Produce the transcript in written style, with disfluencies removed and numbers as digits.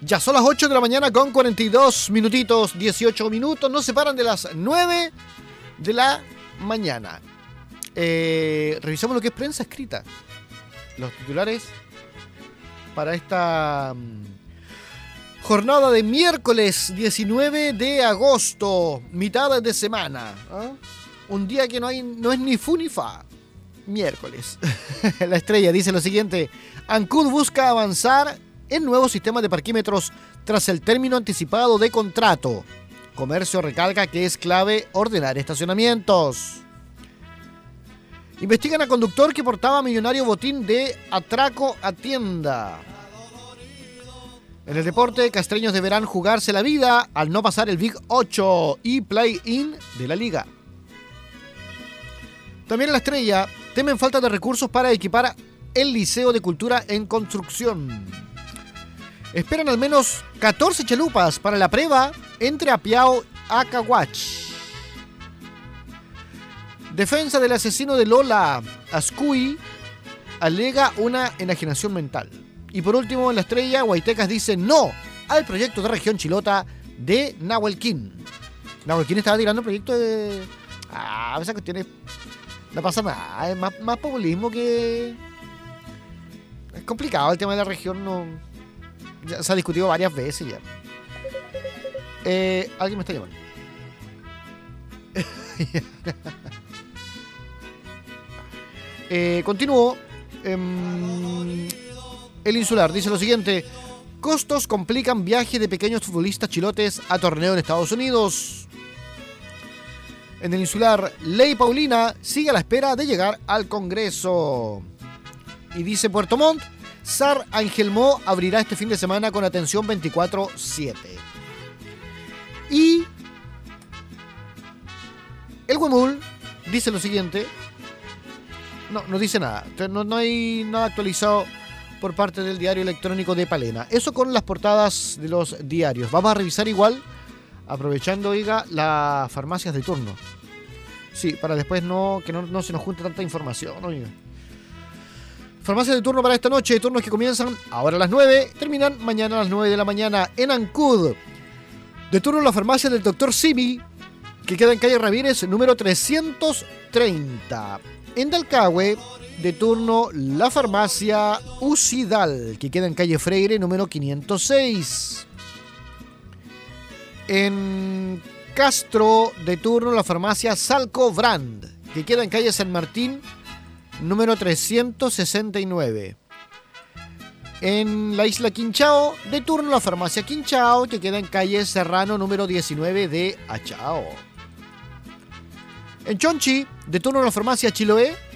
Ya son las 8 de la mañana con 42 minutitos, 18 minutos. Nos separan de las 9 de la mañana. Revisamos lo que es prensa escrita. Los titulares para esta jornada de miércoles 19 de agosto, mitad de semana. Un día que no es ni fu ni fa. Miércoles. La Estrella dice lo siguiente: Ancud busca avanzar en nuevos sistemas de parquímetros tras el término anticipado de contrato. Comercio recalca que es clave ordenar estacionamientos. Investigan a conductor que portaba millonario botín de atraco a tienda. En el deporte, castreños deberán jugarse la vida al no pasar el Big 8 y play-in de la liga. También en La Estrella, temen falta de recursos para equipar el Liceo de Cultura en construcción. Esperan al menos 14 chalupas para la prueba entre Apiao y Acahuach. Defensa del asesino de Lola Ascuy alega una enajenación mental. Y por último, en La Estrella, Guaitecas dice no al proyecto de región chilota de Nahuelquín. Nahuelquín estaba tirando el proyecto de... esas cuestiones... No pasa nada, es más populismo que... Es complicado el tema de la región, no... Ya se ha discutido varias veces ya. Alguien me está llamando. Continúo. El Insular dice lo siguiente: costos complican viaje de pequeños futbolistas chilotes a torneo en Estados Unidos. En el Insular, Ley Paulina sigue a la espera de llegar al Congreso. Y dice Puerto Montt: SAR Angelmó abrirá este fin de semana con atención 24/7. Y el Huemul dice lo siguiente. No dice nada. No hay nada actualizado por parte del diario electrónico de Palena. Eso con las portadas de los diarios. Vamos a revisar igual, aprovechando, oiga, las farmacias de turno. Sí, para después que no se nos junte tanta información, oiga. Farmacias de turno para esta noche. Turnos que comienzan ahora a las 9, terminan mañana a las 9 de la mañana en Ancud. De turno la farmacia del Dr. Simi, que queda en calle Ramírez, número 330. En Dalcahue, de turno la farmacia Ucidal, que queda en calle Freire, número 506. En Castro, de turno la farmacia Salco Brand, que queda en calle San Martín, número 369. En la isla Quinchao, de turno la farmacia Quinchao, que queda en calle Serrano, número 19 de Achao. En Chonchi, de turno la farmacia Chiloé,